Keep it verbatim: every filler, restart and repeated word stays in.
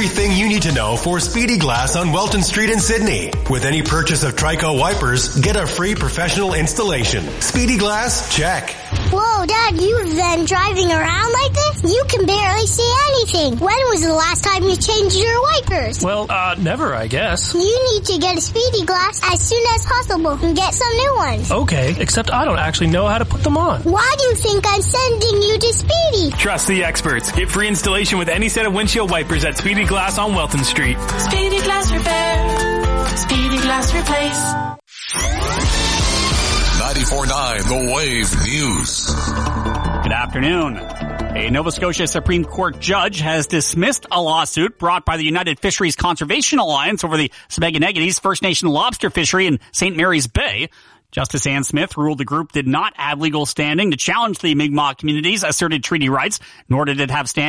everything you need to know for Speedy Glass on Welton Street in Sydney. With any purchase of Trico wipers, get a free professional installation. Speedy Glass, check. Whoa, Dad, you've been driving around like this? You can barely see anything. When was the last time you changed your wipers? Well, uh, never, I guess. You need to get a Speedy Glass as soon as possible and get some new ones. Okay, except I don't actually know how to put them on. Why do you think I'm sending you to Speedy? Trust the experts. Get free installation with any set of windshield wipers at Speedy Glass on Welton Street. Speedy Glass Repair. Speedy Glass Replace. ninety-four point nine The Wave News. Good afternoon. A Nova Scotia Supreme Court judge has dismissed a lawsuit brought by the United Fisheries Conservation Alliance over the Smegonegades First Nation lobster fishery in Saint Mary's Bay. Justice Ann Smith ruled the group did not have legal standing to challenge the Mi'kmaq community's asserted treaty rights, nor did it have standing